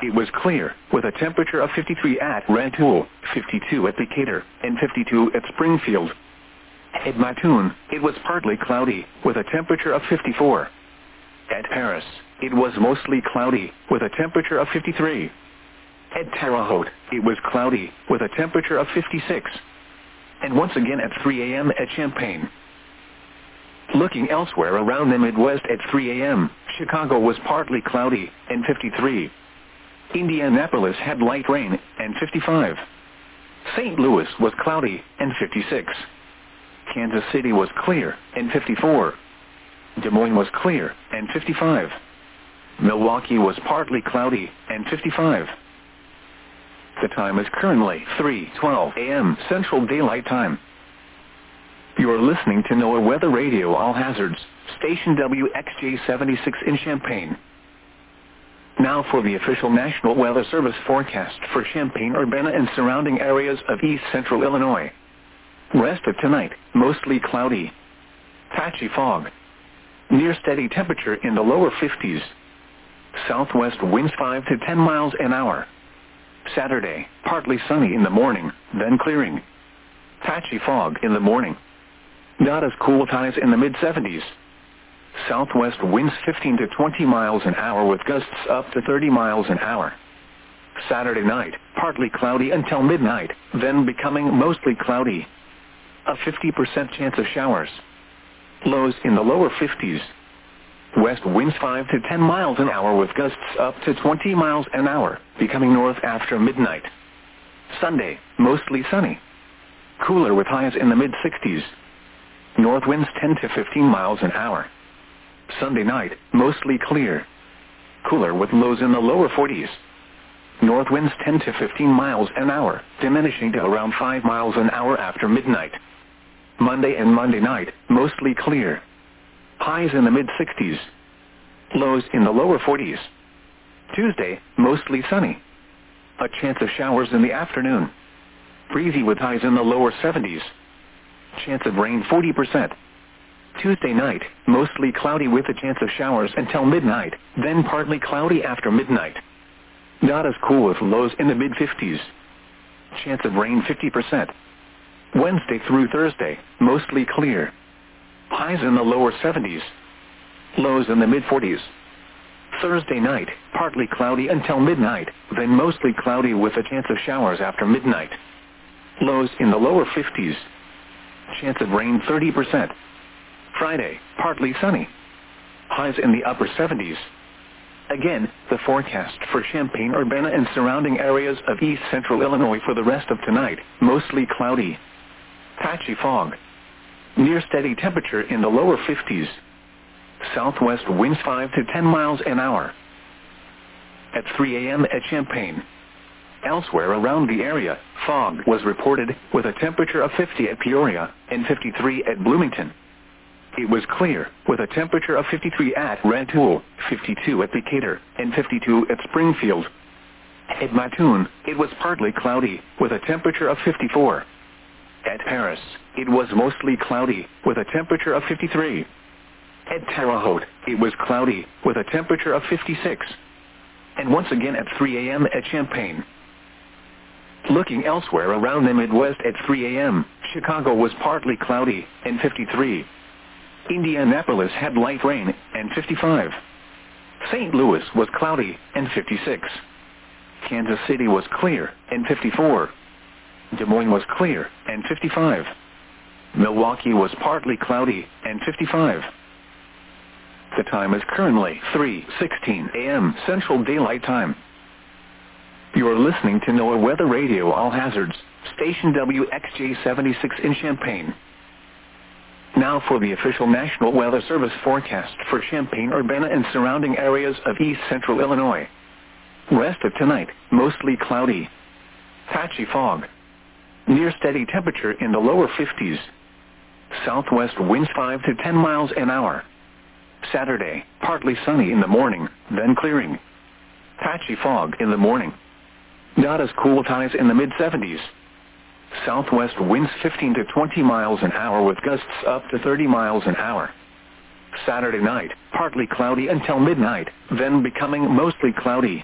it was clear, with a temperature of 53 at Rantoul, 52 at Decatur, and 52 at Springfield. At Mattoon, it was partly cloudy, with a temperature of 54. At Paris, it was mostly cloudy, with a temperature of 53. At Terre Haute, it was cloudy, with a temperature of 56. And once again at 3 a.m. at Champaign. Looking elsewhere around the Midwest at 3 a.m., Chicago was partly cloudy, and 53. Indianapolis had light rain, and 55. St. Louis was cloudy, and 56. Kansas City was clear, and 54. Des Moines was clear, and 55. Milwaukee was partly cloudy, and 55. The time is currently 3:12 a.m. Central Daylight Time. You are listening to NOAA Weather Radio All Hazards, station WXJ-76 in Champaign. Now for the official National Weather Service forecast for Champaign-Urbana and surrounding areas of east central Illinois. Rest of tonight, mostly cloudy. Patchy fog. Near steady temperature in the lower 50s. Southwest winds 5 to 10 miles an hour. Saturday, partly sunny in the morning, then clearing. Patchy fog in the morning. Not as cool, highs in the mid-70s. Southwest winds 15 to 20 miles an hour with gusts up to 30 miles an hour. Saturday night, partly cloudy until midnight, then becoming mostly cloudy. A 50% chance of showers. Lows in the lower 50s. West winds 5 to 10 miles an hour with gusts up to 20 miles an hour, becoming north after midnight. Sunday, mostly sunny. Cooler with highs in the mid-60s. North winds 10 to 15 miles an hour. Sunday night, mostly clear. Cooler with lows in the lower 40s. North winds 10 to 15 miles an hour, diminishing to around 5 miles an hour after midnight. Monday and Monday night, mostly clear. Highs in the mid-60s. Lows in the lower 40s. Tuesday, mostly sunny. A chance of showers in the afternoon. Breezy with highs in the lower 70s. Chance of rain 40%. Tuesday night, mostly cloudy with a chance of showers until midnight, then partly cloudy after midnight. Not as cool with lows in the mid-50s. Chance of rain 50%. Wednesday through Thursday, mostly clear. Highs in the lower 70s. Lows in the mid-40s. Thursday night, partly cloudy until midnight, then mostly cloudy with a chance of showers after midnight. Lows in the lower 50s. Chance of rain 30%. Friday, partly sunny. Highs in the upper 70s. Again, the forecast for Champaign-Urbana and surrounding areas of east central Illinois for the rest of tonight, mostly cloudy. Patchy fog. Near steady temperature in the lower 50s. Southwest winds 5 to 10 miles an hour. At 3 a.m. at Champaign. Elsewhere around the area, fog was reported with a temperature of 50 at Peoria and 53 at Bloomington. It was clear, with a temperature of 53 at Rantoul, 52 at Decatur, and 52 at Springfield. At Mattoon, it was partly cloudy, with a temperature of 54. At Paris, it was mostly cloudy, with a temperature of 53. At Terre Haute, it was cloudy, with a temperature of 56. And once again at 3 a.m. at Champaign. Looking elsewhere around the Midwest at 3 a.m., Chicago was partly cloudy, and 53. Indianapolis had light rain, and 55. St. Louis was cloudy, and 56. Kansas City was clear, and 54. Des Moines was clear, and 55. Milwaukee was partly cloudy, and 55. The time is currently 3:16 a.m. Central Daylight Time. You are listening to NOAA Weather Radio All Hazards, station WXJ-76 in Champaign. Now for the official National Weather Service forecast for Champaign-Urbana and surrounding areas of east central Illinois. Rest of tonight, mostly cloudy. Patchy fog. Near steady temperature in the lower 50s. Southwest winds 5 to 10 miles an hour. Saturday, partly sunny in the morning, then clearing. Patchy fog in the morning. Not as cool, highs in the mid-70s. Southwest winds 15 to 20 miles an hour with gusts up to 30 miles an hour. Saturday night, partly cloudy until midnight, then becoming mostly cloudy.